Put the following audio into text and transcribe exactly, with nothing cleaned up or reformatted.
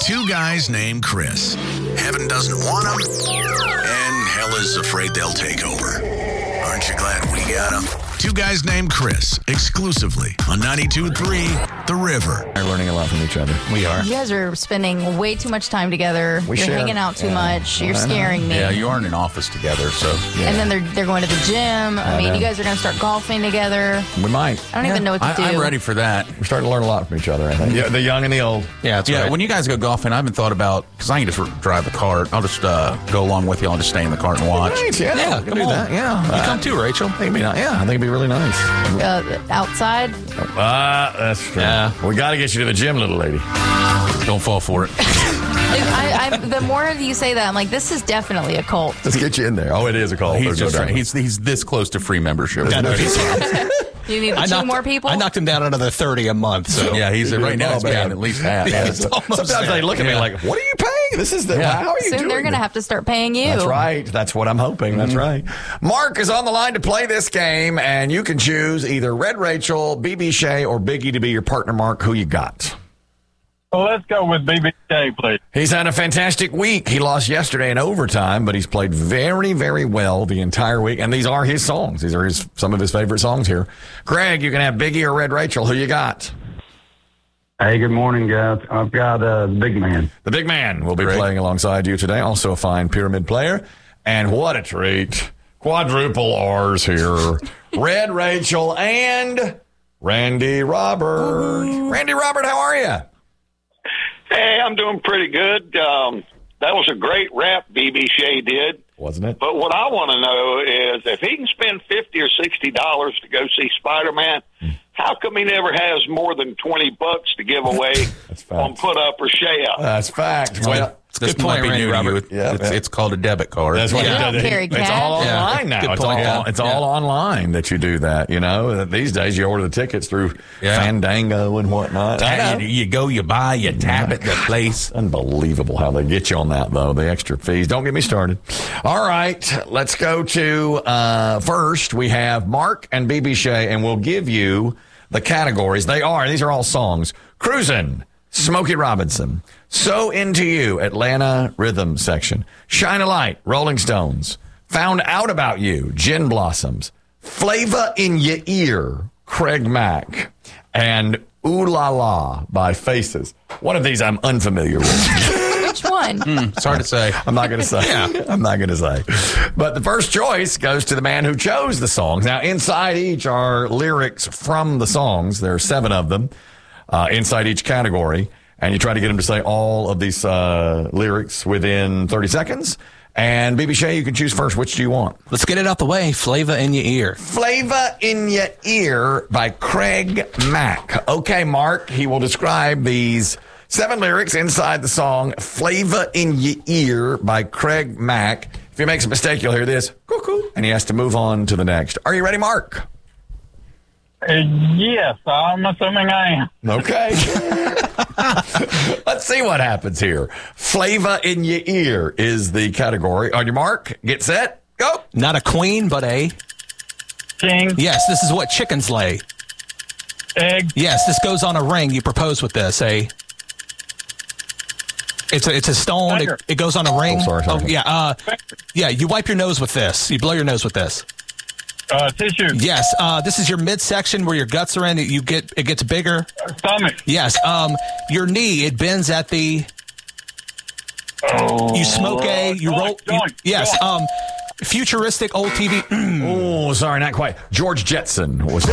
Two guys named Chris. Heaven doesn't want them, and hell is afraid they'll take over. Aren't you glad we got them? Two guys named Chris, exclusively on ninety-two point three The River. We're learning a lot from each other. We are. You guys are spending way too much time together. We You're share. hanging out too Yeah. much. You're scaring me. Yeah, you aren't in office together, so. Yeah. And then they're they're going to the gym. I, I mean, know. you guys are going to start golfing together. We might. I don't even know what to I, do. I'm ready for that. We're starting to learn a lot from each other, I think. Yeah, the young and the old. Yeah, that's yeah, right. when you guys go golfing, I haven't thought about, because I can just drive the cart. I'll just uh, go along with you. I'll just stay in the cart and watch. Right, yeah, Yeah, we can come do on. that. Yeah. You Uh, come too, Rachel. I think it'd be nice. Yeah, I think it'd be really nice. Uh, outside. Ah, that's true. Yeah. We got to get you to the gym, little lady. Don't fall for it. I, I, the more you say that, I'm like, this is definitely a cult. Let's get you in there. Oh, it is a call. He's There's no just doubt. he's he's this close to free membership. I know. You need I two knocked, more people. I knocked him down another thirty a month. So Yeah, he's You're right now. doing He's well, paying man. at least half. Yeah, Yeah. it's almost Sometimes there. they look at me Yeah. like, "What are you paying? This is the Yeah. how are you Soon doing?" they're going to this? have to start paying you. That's right. That's what I'm hoping. That's right. Mark is on the line to play this game, and you can choose either Red Rachel, B B Shea, or Biggie to be your partner. Mark, who you got? Well, let's go with B B K, please. He's had a fantastic week. He lost yesterday in overtime, but he's played very, very well the entire week. And these are his songs. These are his some of his favorite songs here. Greg, you can have Biggie or Red Rachel. Who you got? Hey, good morning, guys. I've got uh, the big man. The big man will be Greg. playing alongside you today. Also a fine pyramid player. And what a treat. Quadruple R's here. Red Rachel and Randy Robert. Randy Robert, how are you? Hey, I'm doing pretty good. Um, that was a great rap B B Shea did. Wasn't it? But what I want to know is if he can spend fifty or sixty dollars to go see Spider-Man, how come he never has more than twenty bucks to give away That's fact. on put up or share? That's fact. Well, This Good might point, be Randy new to you. Robert. It- Yeah, it's, yeah. it's called a debit card. That's what Yeah. he Don't does. carry It's cash. all Yeah. online now. Good It's point, all yeah. it's Yeah. all online that you do that. You know, these days you order the tickets through Yeah. Fandango and whatnot. I know. You, you go, you buy, you tap it, the place. Unbelievable how they get you on that, though. The extra fees. Don't get me started. All right, let's go to uh, first. We have Mark and B B Shea, and we'll give you the categories. They are, these are all songs. Cruisin', Smokey Robinson, So Into You, Atlanta Rhythm Section, Shine a Light, Rolling Stones, Found Out About You, Gin Blossoms, Flavor in Your Ear, Craig Mack, and Ooh La La by Faces. One of these I'm unfamiliar with. Which one? It's hard to say. I'm not going to say. I'm not going to say. But the first choice goes to the man who chose the songs. Now, inside each are lyrics from the songs. There are seven of them uh, inside each category. And you try to get him to say all of these uh, lyrics within thirty seconds. And B B Shea, you can choose first. Which do you want? let's get it out the way. Flavor in your ear. Flavor in Your Ear by Craig Mack. Okay, Mark, he will describe these seven lyrics inside the song Flavor in Your Ear by Craig Mack. If he makes a mistake, you'll hear this, cuckoo, and he has to move on to the next. Are you ready, Mark? Uh, yes, I'm assuming I am. Okay. Let's see what happens here. Flavor in Your Ear is the category. On your mark, get set, go. Not a queen, but a. King, Yes, this is what chickens lay. egg, Yes, this goes on a ring. You propose with this. A. It's a, it's a stone. Finger. It, it goes on a ring. Oh, sorry, sorry. yeah. Uh, yeah. You wipe your nose with this. You blow your nose with this. uh, tissue, Yes. Uh, this is your midsection where your guts are in. You get it gets bigger. stomach. Yes. Um, your knee it bends at the. Oh, You smoke a. You joint, roll. you- joint, yes. joint. Um, futuristic old T V. Oh, sorry, not quite. George Jetson was